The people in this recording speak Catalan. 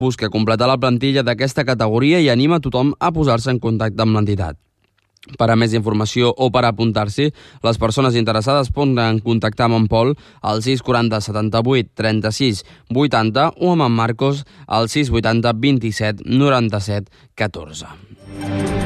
busca completar la plantilla d'aquesta categoria i anima tothom a posar-se en contacte amb l'entitat. Per a més informació o per apuntar-s'hi, les persones interessades poden contactar amb en Pol al 640 78 36 80 o amb en Marcos al 680 27 97 14.